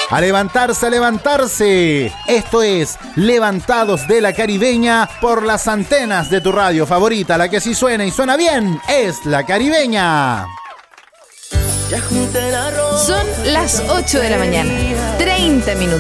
A levantarse, a levantarse. Esto es Levantados de la Caribeña por las antenas de tu radio favorita. La que sí suena y suena bien es La Caribeña. Son las 8 de la mañana, 30 minutos.